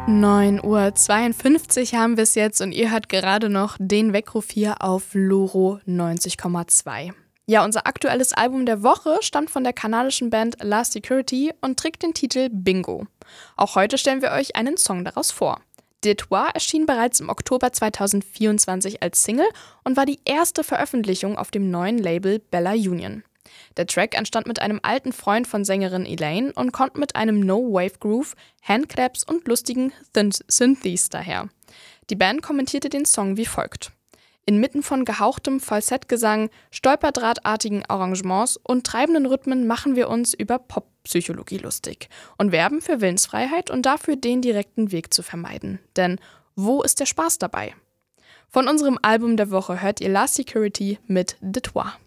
9:52 Uhr haben wir es jetzt und ihr hört gerade noch den Weckruf hier auf Loro 90,2. Ja, unser aktuelles Album der Woche stammt von der kanadischen Band Last Security und trägt den Titel Bingo. Auch heute stellen wir euch einen Song daraus vor. De Toi erschien bereits im Oktober 2024 als Single und war die erste Veröffentlichung auf dem neuen Label Bella Union. Der Track entstand mit einem alten Freund von Sängerin Elaine und kommt mit einem No-Wave-Groove, Handclaps und lustigen Synthes daher. Die Band kommentierte den Song wie folgt: Inmitten von gehauchtem Falsettgesang, stolperdrahtartigen Arrangements und treibenden Rhythmen machen wir uns über Poppsychologie lustig und werben für Willensfreiheit und dafür, den direkten Weg zu vermeiden. Denn wo ist der Spaß dabei? Von unserem Album der Woche hört ihr Last Security mit De Toi.